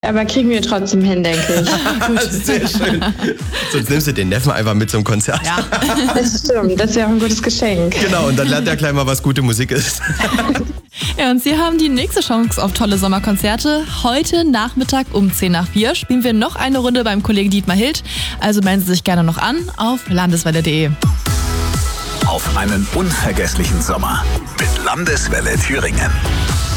aber kriegen wir trotzdem hin, denke ich. Sehr schön. Sonst nimmst du den Neffen einfach mit zum Konzert. Ja. Das stimmt, das ist ja auch ein gutes Geschenk. Genau, und dann lernt er gleich mal, was gute Musik ist. Ja, und Sie haben die nächste Chance auf tolle Sommerkonzerte. Heute Nachmittag um 10:04 spielen wir noch eine Runde beim Kollegen Dietmar Hild. Also melden Sie sich gerne noch an auf landeswelle.de. Auf einen unvergesslichen Sommer mit Landeswelle Thüringen.